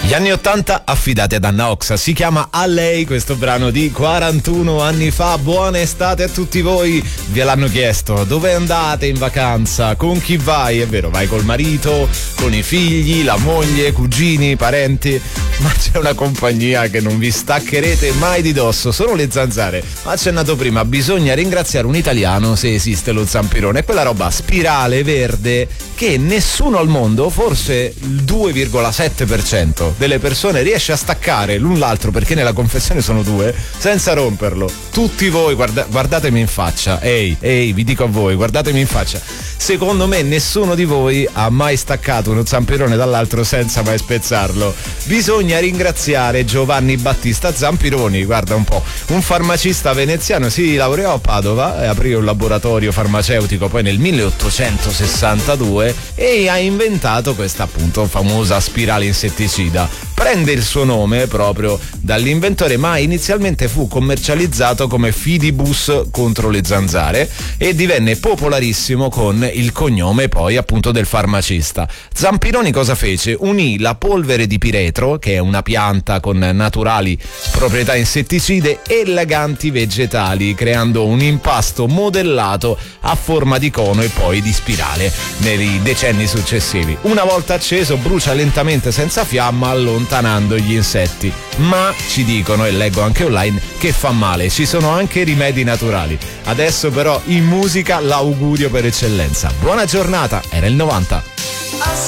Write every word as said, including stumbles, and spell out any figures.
Gli anni ottanta affidati ad Anna Oxa, si chiama A Lei questo brano di quarantuno anni fa. Buona estate a tutti voi, ve l'hanno chiesto, dove andate in vacanza, con chi vai? È vero, vai col marito, con i figli, la moglie, cugini, parenti, ma c'è una compagnia che non vi staccherete mai di dosso, sono le zanzare. Ma accennato prima, bisogna ringraziare un italiano se esiste lo zampirone, è quella roba spirale verde che nessuno al mondo, forse il due virgola sette per cento delle persone riesce a staccare l'un l'altro, perché nella confezione sono due, senza romperlo. Tutti voi, guarda, guardatemi in faccia, ehi, ehi, vi dico a voi, guardatemi in faccia. Secondo me nessuno di voi ha mai staccato uno zampirone dall'altro senza mai spezzarlo. Bisogna ringraziare Giovanni Battista Zampironi, guarda un po', un farmacista veneziano, si laureò a Padova e aprì un laboratorio farmaceutico poi nel milleottocentosessantadue e ha inventato questa appunto famosa spirale insetticida. Prende il suo nome proprio dall'inventore, ma inizialmente fu commercializzato come Fidibus contro le zanzare e divenne popolarissimo con il cognome poi appunto del farmacista. Zampironi cosa fece? Unì la polvere di piretro, che è una pianta con naturali proprietà insetticide, e leganti vegetali, creando un impasto modellato a forma di cono e poi di spirale nei decenni successivi. Una volta acceso brucia lentamente senza fiamma, allontanando gli insetti, ma ci dicono, e leggo anche online, che fa male. Ci sono anche rimedi naturali. Adesso però in musica l'augurio per eccellenza. Buona giornata, era il novanta.